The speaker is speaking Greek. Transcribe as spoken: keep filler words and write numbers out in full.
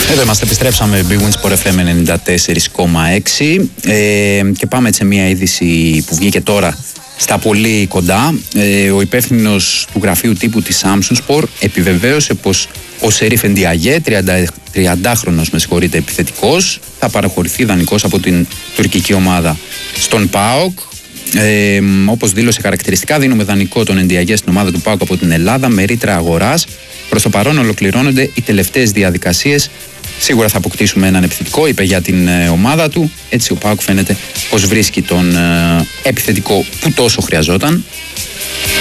Εδώ είμαστε, επιστρέψαμε Big Win Sport εφ εμ ενενήντα τέσσερα κόμμα έξι ε, και πάμε σε μια είδηση που βγήκε τώρα στα πολύ κοντά. Ε, ο υπεύθυνος του γραφείου τύπου της Samsung Sport επιβεβαίωσε πως ο Σερίφ Εντιαγέ, τριαντάχρονος με συγχωρείτε επιθετικός, θα παραχωρηθεί δανεικός από την τουρκική ομάδα στον ΠΑΟΚ. Ε, όπως δήλωσε χαρακτηριστικά, δίνουμε δανεικό τον Εντιαγέ στην ομάδα του ΠΑΟΚ από την Ελλάδα με ρήτρα αγοράς. Προς το παρόν ολοκληρώνονται οι τελευταίες διαδικασίες. Σίγουρα θα αποκτήσουμε έναν επιθετικό, είπε για την ε, ομάδα του. Έτσι ο ΠΑΟΚ φαίνεται πως βρίσκει τον ε, επιθετικό που τόσο χρειαζόταν.